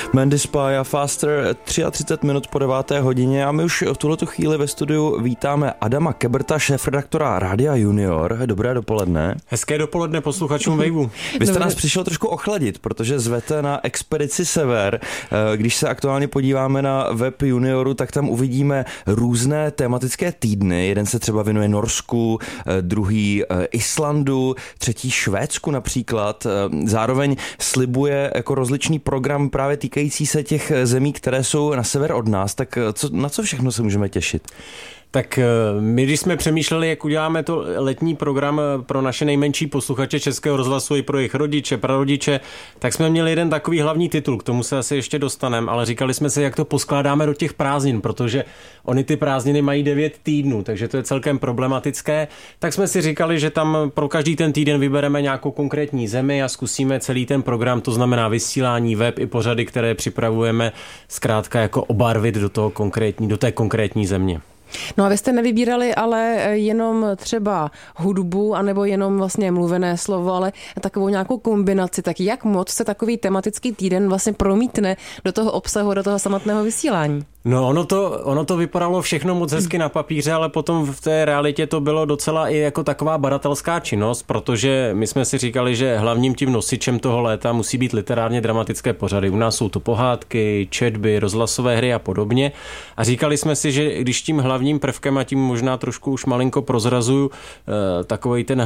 Mandy Spy a Faster, 33 minut po 9. hodině a my už v tuhletu chvíli ve studiu vítáme Adama Keberta, šéfredaktora Rádia Junior. Dobré dopoledne. Hezké dopoledne posluchačům Waveu. Vy jste nás přišel trošku ochladit, protože zvete na expedici Sever. Když se aktuálně podíváme na web Junioru, tak tam uvidíme různé tematické týdny. Jeden se třeba věnuje Norsku, druhý Islandu, třetí Švédsku například. Zároveň slibuje jako rozličný program právě týkající se těch zemí, které jsou na sever od nás. Tak na co všechno se můžeme těšit? Tak my, když jsme přemýšleli, jak uděláme to letní program pro naše nejmenší posluchače Českého rozhlasu i pro jejich rodiče, prarodiče, tak jsme měli jeden takový hlavní titul, k tomu se asi ještě dostaneme, ale říkali jsme si, jak to poskládáme do těch prázdnin, protože oni ty prázdniny mají 9 týdnů, takže to je celkem problematické. Tak jsme si říkali, že tam pro každý ten týden vybereme nějakou konkrétní zemi a zkusíme celý ten program, to znamená vysílání, web i pořady, které připravujeme, zkrátka jako obarvit do té konkrétní země. No a vy jste nevybírali ale jenom třeba hudbu, anebo jenom vlastně mluvené slovo, ale takovou nějakou kombinaci. Tak jak moc se takový tematický týden vlastně promítne do toho obsahu, do toho samotného vysílání? No ono to vypadalo všechno moc hezky na papíře, ale potom v té realitě to bylo docela i jako taková badatelská činnost, protože my jsme si říkali, že hlavním tím nosičem toho léta musí být literárně dramatické pořady. U nás jsou to pohádky, četby, rozhlasové hry a podobně. A říkali jsme si, že když tím hlavním prvkem, a tím možná trošku už malinko prozrazuju, takovej ten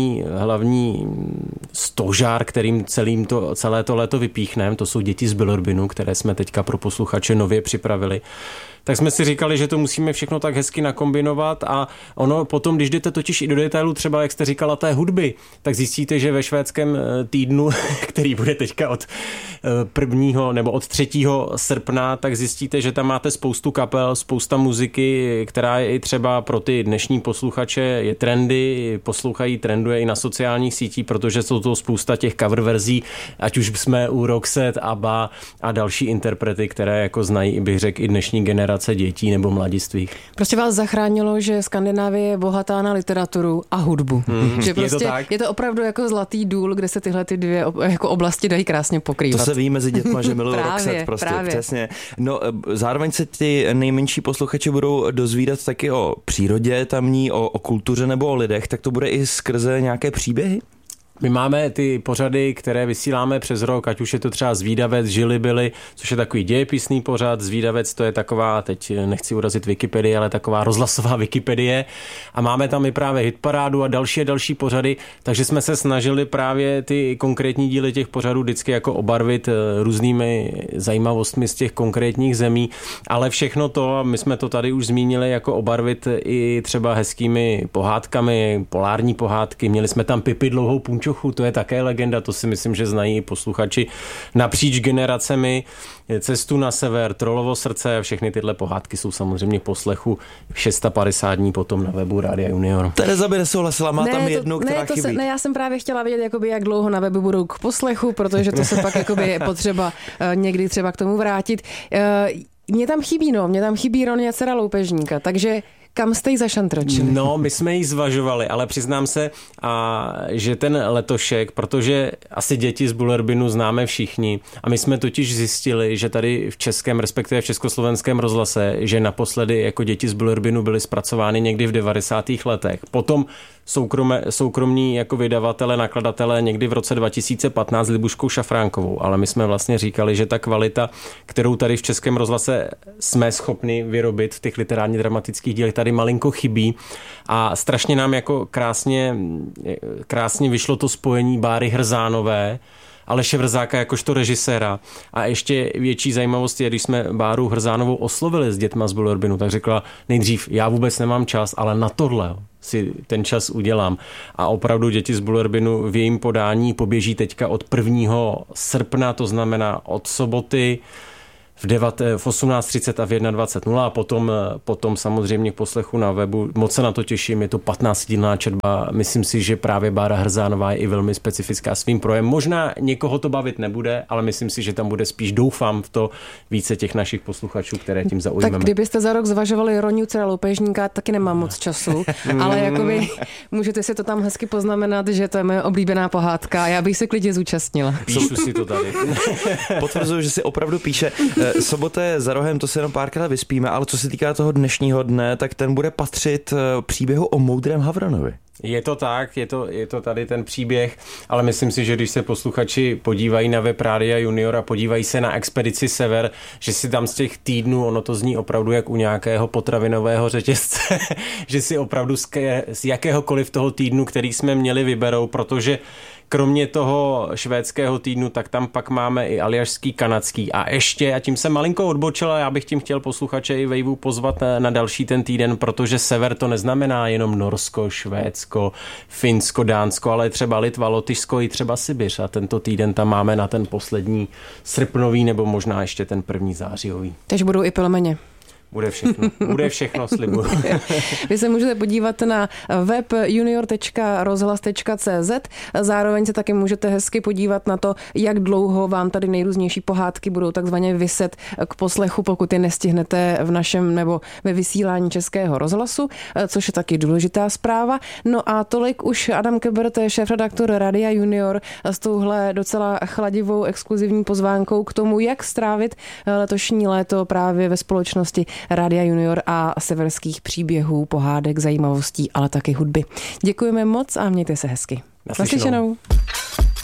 hlavní stožár, kterým celé to léto vypíchneme, to jsou Děti z Bilorbinu, které jsme teďka pro posluchače nově připravili. Tak jsme si říkali, že to musíme všechno tak hezky nakombinovat a ono potom, když jdete totiž i do detailu, třeba jak jste říkala té hudby, tak zjistíte, že ve švédském týdnu, který bude teďka od 1. nebo od 3. srpna, tak zjistíte, že tam máte spoustu kapel, spousta muziky, která je i třeba pro ty dnešní posluchače je trendy, trenduje i na sociálních sítích, protože jsou to spousta těch cover verzí, ať už jsme u Roxette, ABBA a další interprety, které jako znají, bych řekl, i dnešní generace dětí nebo mladistvých. Prostě vás zachránilo, že Skandinávie je bohatá na literaturu a hudbu. Že prostě je to opravdu jako zlatý důl, kde se tyhle ty dvě jako oblasti dají krásně pokrývat. To se ví mezi dětma, že milují Roxette, prostě přesně. No, zároveň se ti nejmenší posluchači budou dozvídat taky o přírodě tamní, o kultuře nebo o lidech, tak to bude i skrze nějaké příběhy? My máme ty pořady, které vysíláme přes rok, ať už je to třeba Zvídavec, Žili byli, což je takový dějepisný pořad. Zvídavec to je taková, teď nechci urazit Wikipedii, ale taková rozhlasová Wikipedie. A máme tam i právě hitparádu a další pořady, takže jsme se snažili právě ty konkrétní díly těch pořadů vždycky jako obarvit různými zajímavostmi z těch konkrétních zemí, ale všechno to, my jsme to tady už zmínili, jako obarvit i třeba hezkými pohádkami, polární pohádky. Měli jsme tam Pipi dlouhou punčochu, to je také legenda, to si myslím, že znají i posluchači napříč generacemi. Cestu na sever, Trollovo srdce, všechny tyhle pohádky jsou samozřejmě poslechu 650 dní potom na webu Rádia Junior. Tereza by nesouhlasila, má tam jednu, která chybí. Já jsem právě chtěla vědět, jakoby, jak dlouho na webu budou k poslechu, protože to se pak jakoby je potřeba někdy třeba k tomu vrátit. Mě tam chybí Ronja, dcera loupežníka, takže kam jste ji zašantročili? No, my jsme ji zvažovali, ale přiznám se, že ten letošek, protože asi Děti z Bilorbinu známe všichni a my jsme totiž zjistili, že tady v českém, respektive v československém rozhlase, že naposledy jako Děti z Bilorbinu byly zpracovány někdy v 90. letech. Potom soukromní jako vydavatele, nakladatelé někdy v roce 2015 s Libuškou Šafránkovou, ale my jsme vlastně říkali, že ta kvalita, kterou tady v českém rozhlase jsme schopni vyrobit v těch literárně dramatických dílech, tady malinko chybí a strašně nám jako krásně vyšlo to spojení Báry Hrzánové, Aleše Vrzáka jakožto režiséra. A ještě větší zajímavost je, když jsme Báru Hrzánovou oslovili s dětma z Bilorbinu, tak řekla nejdřív, já vůbec nemám čas, ale na tohle si ten čas udělám. A opravdu Děti z Bilorbinu v jejím podání poběží teďka od 1. srpna, to znamená od soboty v 18:30 a v 21:00 a potom samozřejmě k poslechu na webu. Moc se na to těším, je to 15dílná četba. Myslím si, že právě Bára Hrzánová je i velmi specifická svým projem. Možná někoho to bavit nebude, ale myslím si, že tam bude spíš, doufám v to, více těch našich posluchačů, které tím zaujmeme. Tak kdybyste za rok zvažovali Roňuce loupežníka, taky nemám moc času, ale jakoby můžete si to tam hezky poznamenat, že to je moje oblíbená pohádka a já bych se klidně zúčastnila. Píšu si to tady. Potvrzuju, že si opravdu píše. Sobota je za rohem, to se jenom párkrát vyspíme, ale co se týká toho dnešního dne, tak ten bude patřit příběhu o moudrém Havranovi. Je to tak, je to tady ten příběh, ale myslím si, že když se posluchači podívají na web Rádia Junior a podívají se na Expedici Sever, že si tam z těch týdnů, ono to zní opravdu jak u nějakého potravinového řetězce, že si opravdu z jakéhokoliv toho týdnu, který jsme měli, vyberou, protože kromě toho švédského týdnu, tak tam pak máme i aljašský, kanadský a ještě, a tím jsem malinko odbočil, a já bych tím chtěl posluchače i Waveu pozvat na další ten týden, protože sever to neznamená jenom Norsko, Švédsko, Finsko, Dánsko, ale třeba Litva, Lotyšsko i třeba Sibiř, a tento týden tam máme na ten poslední srpnový nebo možná ještě ten první zářijový. Takže budou i pelmeně. Bude všechno, slibuju. Vy se můžete podívat na web junior.rozhlas.cz, zároveň se taky můžete hezky podívat na to, jak dlouho vám tady nejrůznější pohádky budou takzvaně viset k poslechu, pokud je nestihnete v našem nebo ve vysílání Českého rozhlasu, což je taky důležitá zpráva. No a tolik už Adam Kebert, šéfredaktor Rádia Junior, s touhle docela chladivou exkluzivní pozvánkou k tomu, jak strávit letošní léto právě ve společnosti Rádia Junior a severských příběhů, pohádek, zajímavostí, ale taky hudby. Děkujeme moc a mějte se hezky. Naslyšenou.